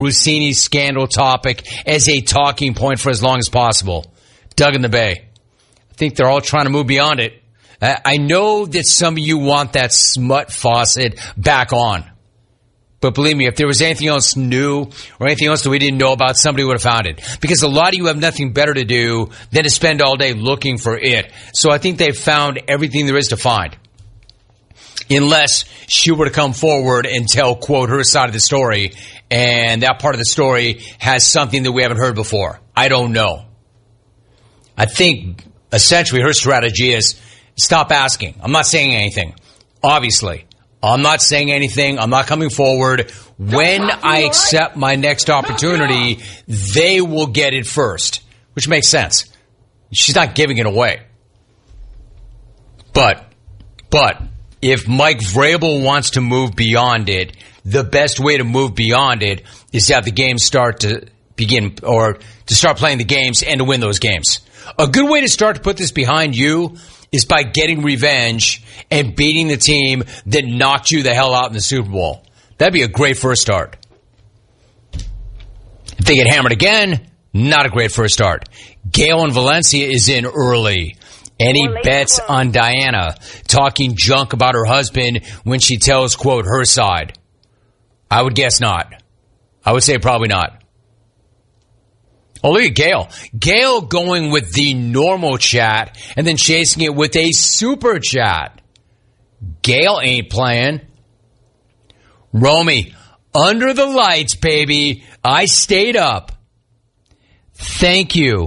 Rossini scandal topic as a talking point for as long as possible. Doug in the Bay. I think they're all trying to move beyond it. I know that some of you want that smut faucet back on. But believe me, if there was anything else new or anything else that we didn't know about, somebody would have found it. Because a lot of you have nothing better to do than to spend all day looking for it. So I think they've found everything there is to find. Unless she were to come forward and tell, quote, her side of the story, and that part of the story has something that we haven't heard before. I don't know. I think essentially her strategy is stop asking. I'm not saying anything. Obviously. I'm not saying anything. I'm not coming forward. When I accept my next opportunity, they will get it first, which makes sense. She's not giving it away. But if Mike Vrabel wants to move beyond it, the best way to move beyond it is to have the games start to begin, or to start playing the games and to win those games. A good way to start to put this behind you is by getting revenge and beating the team that knocked you the hell out in the Super Bowl. That'd be a great first start. If they get hammered again, not a great first start. Gail in Valencia is in early. Any bets on Diana talking junk about her husband when she tells, quote, her side? I would guess not. I would say probably not. Oh, look at Gail. Gail going with the normal chat and then chasing it with a super chat. Gail ain't playing. Romy, under the lights, baby. I stayed up. Thank you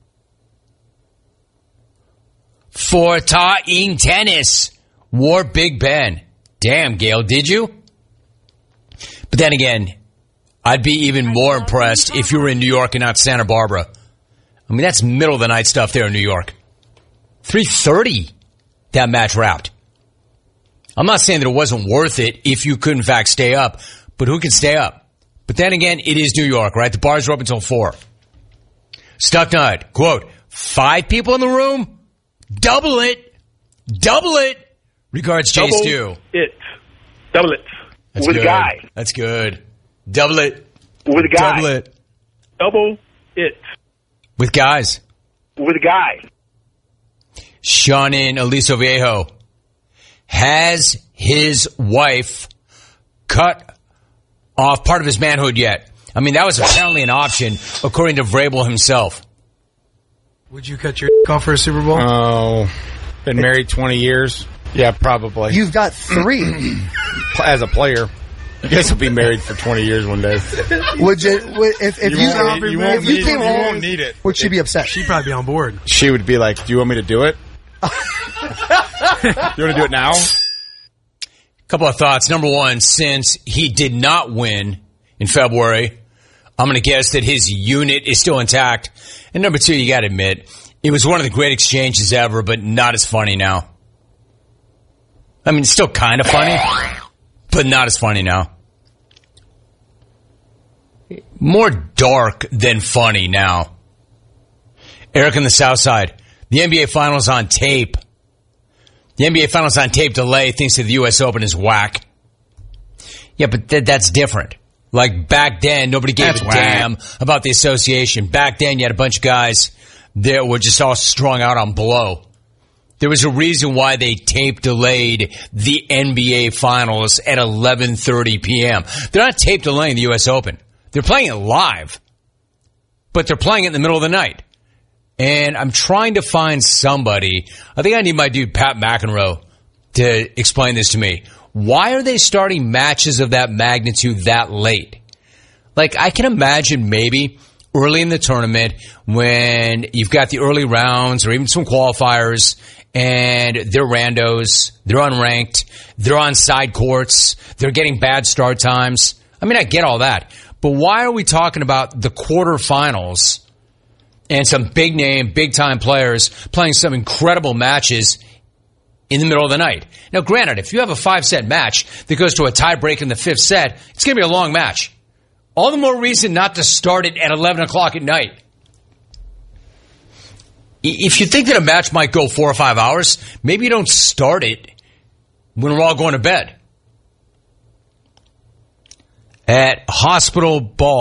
for talking tennis. Wore Big Ben. Damn, Gail, did you? But then again, I'd be even more impressed if you were in New York and not Santa Barbara. I mean, that's middle of the night stuff there in New York. 3:30, that match wrapped. I'm not saying that it wasn't worth it if you could, in fact, stay up. But who can stay up? But then again, it is New York, right? The bars are open until 4. Stuck night, quote, 5 people in the room? Double it. Double it. Regards, Chase Stew. Double it. That's with good. A guy. That's good. Double it. With a guy. Double it. Double it. With guys. With a guy. Sean in Aliso Viejo. Has his wife cut off part of his manhood yet? I mean, that was apparently an option, according to Vrabel himself. Would you cut your off for a Super Bowl? Oh, been married 20 years. Yeah, probably. You've got 3. As a player. I guess I'll be married for 20 years one day. Would you, if you came home, won't need it. Would she be upset? She'd probably be on board. She would be like, do you want me to do it? You want to do it now? Couple of thoughts. Number one, since he did not win in February, I'm going to guess that his unit is still intact. And number two, you got to admit, it was one of the great exchanges ever, but not as funny now. I mean, it's still kind of funny, but not as funny now. More dark than funny now. Eric on the South Side. The NBA Finals on tape. The NBA Finals on tape delay thinks that the U.S. Open is whack. Yeah, but that's different. Like back then, nobody gave a damn about the association. Back then, you had a bunch of guys that were just all strung out on blow. There was a reason why they tape delayed the NBA Finals at 11:30 p.m. They're not tape delaying the U.S. Open. They're playing it live, but they're playing it in the middle of the night. And I'm trying to find somebody. I think I need my dude Pat McEnroe to explain this to me. Why are they starting matches of that magnitude that late? Like, I can imagine maybe early in the tournament when you've got the early rounds or even some qualifiers and they're randos, they're unranked, they're on side courts, they're getting bad start times. I mean, I get all that. But why are we talking about the quarterfinals and some big name, big time players playing some incredible matches in the middle of the night? Now, granted, if you have a 5-set match that goes to a tie break in the 5th set, it's going to be a long match. All the more reason not to start it at 11 o'clock at night. If you think that a match might go 4 or 5 hours, maybe you don't start it when we're all going to bed. At Hospital Ball.